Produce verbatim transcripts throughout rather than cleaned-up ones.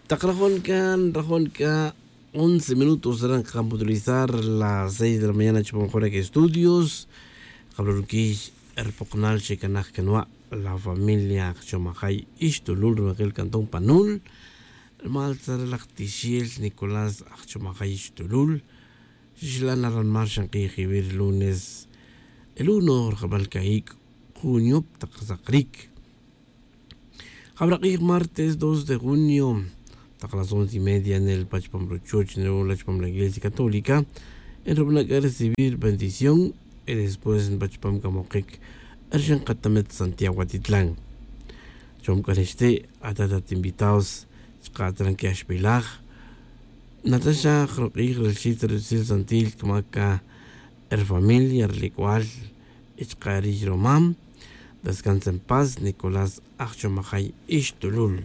Tacrajoncan, Rajonca, once minutos serán que utilizar las seis de la mañana, chupamjora que estudios. Cabruki, el poconal, chicanaj canua, la familia Chomajay, Ishtulul, aquel cantón Panul. El malzar lactichiel, Nicolás Chomajay, Ishtulul. Xilana Ranmarshan, que jibir lunes. El uno, Jabalcaik, junio, Tacazakrik. Jabalcaik, martes dos de junio. A las once y media en el Pachpambro Church, en el Pachpambro Iglesia Católica, en Robla que recibir bendición y después en Pachpam Camoquec, Ershan Catamet Santiago Atitlán. Chom Caneste, Atatat invitados, Scatran Kiashpilag, Natasha Krokig, el Chiter, el Sil Santil, Kamaca, Er Familia, el Licual, Ichkari Romam, Descansa en paz, Nicolás Achomajay Ishtulul.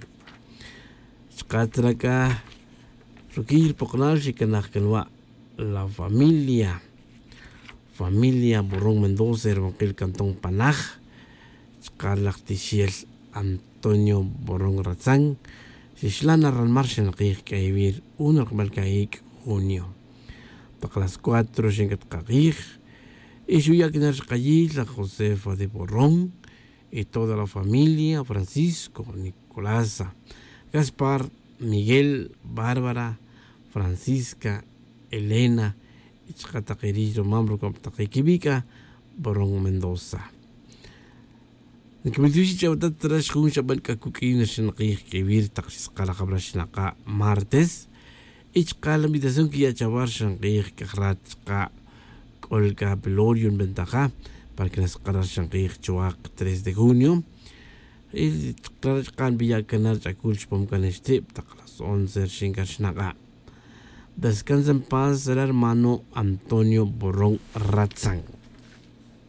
Catraca, Rukir Poconal, Chicanajcanua, la familia, familia Borrón Mendoza, el cantón Panaj, Scalactichiel Antonio Borrón Ratzán, Xixlana Ranmarshan, que vivir uno Malcaik, junio. Para las cuatro, Xengatcaig, y Xuyakinar Cayil, la Josefa de Borrón, y toda la familia, Francisco, Nicolás, Gaspar, Miguel, Bárbara, Francisca, Elena, Ichcataquerillo, Mambro, Captaquequibica, Borrón Mendoza. En que me dice que ahorita traes un chabal cacuquín, que vir, taxiscala cabrashinaca, martes, Ichcala, invitación que ya chavar, shanqir, que ratzca, colca, pelorio en ventaja, para que las caras shanqir, chuac, tres de junio. Y claro que villa canar chaculch pom caneste taklas once shinkashnaga. Descansa en paz el hermano Antonio Borrón Ratzán.